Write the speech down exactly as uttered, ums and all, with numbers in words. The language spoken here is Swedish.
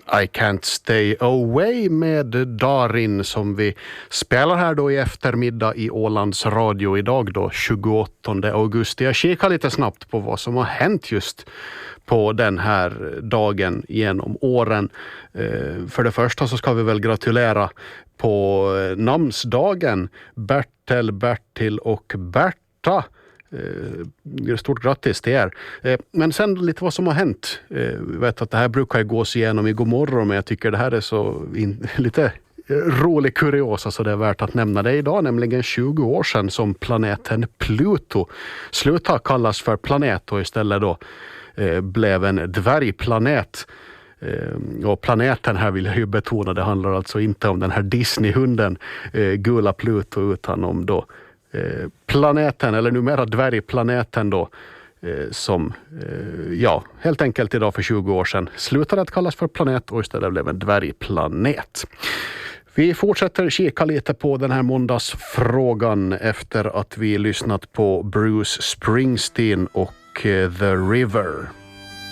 I Can't Stay Away med Darin som vi spelar här då i eftermiddag i Ålands Radio idag då tjugoåttonde augusti. Jag kikar lite snabbt på vad som har hänt just på den här dagen genom åren. För det första så ska vi väl gratulera på namnsdagen Bertel, Bertil och Berta. Stort grattis till er. Men sen lite vad som har hänt. Jag vet att det här brukar ju gås igenom i God morgon, men jag tycker det här är så in, lite rolig kuriosa så det är värt att nämna det idag, nämligen tjugo år sedan som planeten Pluto slutade kallas för planet och istället då eh, blev en dvärgplanet. Eh, och planeten här vill jag ju betona, det handlar alltså inte om den här Disney-hunden eh, Gula Pluto utan om då eh, planeten eller numera dvärgplaneten då eh, som eh, ja, helt enkelt idag för tjugo år sedan slutade att kallas för planet och istället blev en dvärgplanet. Vi fortsätter kika lite på den här måndagsfrågan efter att vi lyssnat på Bruce Springsteen och The River.